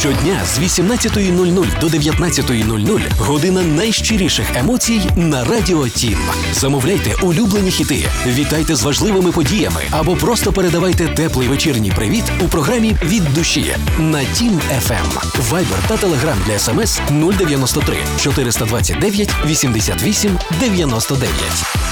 Щодня з 18:00 до 19:00 година найщиріших емоцій на Радіо Тім. Замовляйте улюблені хіти, вітайте з важливими подіями або просто передавайте теплий вечірній привіт у програмі «Від душі» на Тім FM. Вайбер та Телеграм для СМС 093 429 88 99.